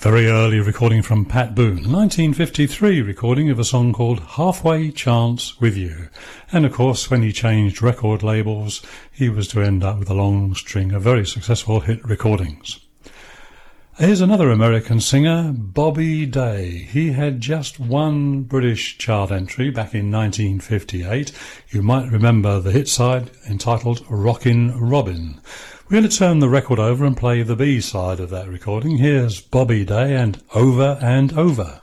Very early recording from Pat Boone, 1953 recording of a song called Halfway Chance With You. And of course, when he changed record labels, he was to end up with a long string of very successful hit recordings. Here's another American singer, Bobby Day. He had just one British chart entry back in 1958. You might remember the hit side entitled Rockin' Robin. We're going to turn the record over and play the B-side of that recording. Here's Bobby Day and Over and Over.